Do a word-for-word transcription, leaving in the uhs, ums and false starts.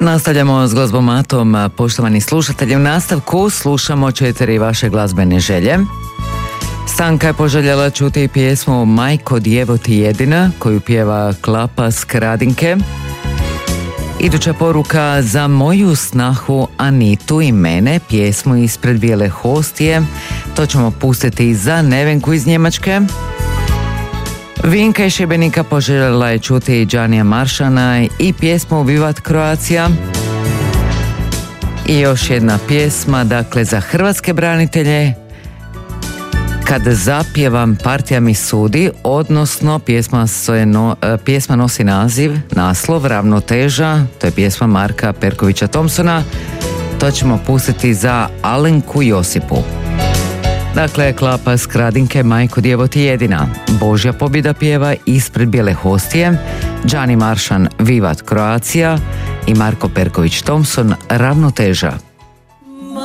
Nastavljamo s glazbomatom, poštovani slušatelji. U nastavku slušamo četiri vaše glazbene želje. Stanka je poželjela čuti pjesmu Majko djevo ti jedina, koju pjeva Klapa Skradinke. Iduća poruka za moju snahu Anitu i mene, pjesmu ispred Bijele hostije. To ćemo pustiti za Nevenku iz Njemačke. Vinka iz Šibenika poželjela je čuti Džanija Maršana i pjesmu Vivat Croatia. I još jedna pjesma, dakle, za hrvatske branitelje. Kad zapjevam partija mi sudi, odnosno pjesma, no, pjesma nosi naziv, naslov Ravnoteža, to je pjesma Marka Perkovića Thompsona. To ćemo pustiti za Alenku Josipu. Dakle, Klapa Skradinke, Majko djevo ti jedina. Božja pobjeda pjeva ispred Bijele hostije, Džani Maršan Vivat Croatia i Marko Perković Thompson Ravnoteža.